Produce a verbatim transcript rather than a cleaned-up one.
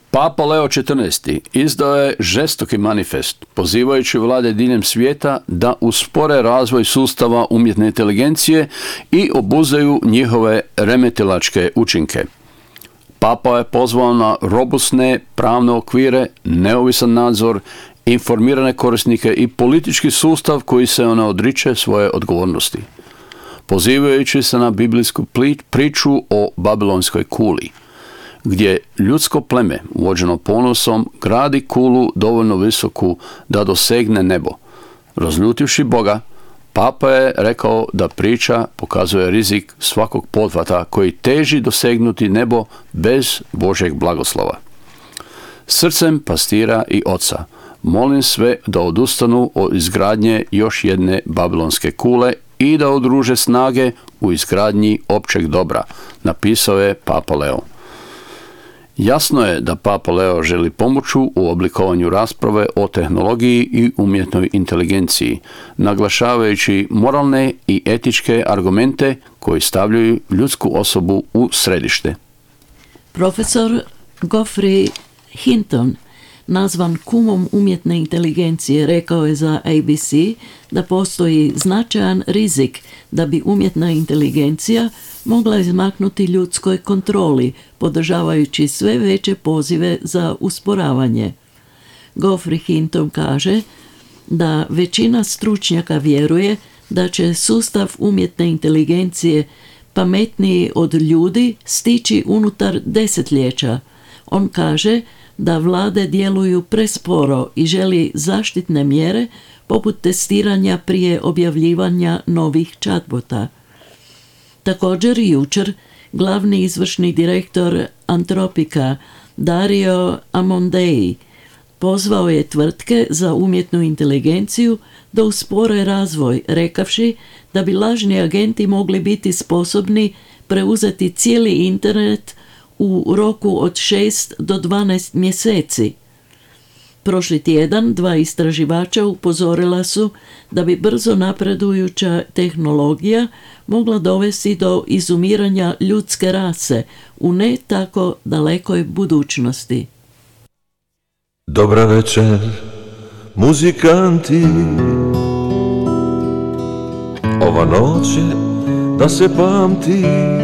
Papa Leo četrnaesti izdao je žestoki manifest pozivajući vlade diljem svijeta da uspore razvoj sustava umjetne inteligencije i obuzdaju njihove remetilačke učinke. Papa je pozvao na robustne pravne okvire, neovisan nadzor, informirane korisnike i politički sustav koji se ne odriče svoje odgovornosti. Pozivajući se na biblijsku priču o babilonskoj kuli, gdje ljudsko pleme, vođeno ponosom, gradi kulu dovoljno visoku da dosegne nebo. Razljutivši Boga, Papa je rekao da priča pokazuje rizik svakog pothvata koji teži dosegnuti nebo bez Božjeg blagoslova. Srcem pastira i oca molim sve da odustanu od izgradnje još jedne babilonske kule i da udruže snage u izgradnji općeg dobra, napisao je Papa Leo. Jasno je da Papa Leo želi pomoću u oblikovanju rasprave o tehnologiji i umjetnoj inteligenciji, naglašavajući moralne i etičke argumente koji stavljaju ljudsku osobu u središte. Profesor Geoffrey Hinton, nazvan kumom umjetne inteligencije, rekao je za A B C da postoji značajan rizik da bi umjetna inteligencija mogla izmaknuti ljudskoj kontroli, podržavajući sve veće pozive za usporavanje. Geoffrey Hinton kaže da većina stručnjaka vjeruje da će sustav umjetne inteligencije pametniji od ljudi stići unutar desetljeća. On kaže da vlade djeluju presporo i želi zaštitne mjere poput testiranja prije objavljivanja novih chatbota. Također jučer glavni izvršni direktor Antropika Dario Amodei pozvao je tvrtke za umjetnu inteligenciju da uspore razvoj, rekavši da bi lažni agenti mogli biti sposobni preuzeti cijeli internet u roku od šest do dvanaest mjeseci. Prošli tjedan dva istraživača upozorila su da bi brzo napredujuća tehnologija mogla dovesti do izumiranja ljudske rase u ne tako dalekoj budućnosti. Dobra večer, muzikanti, ova noć je da se pamti.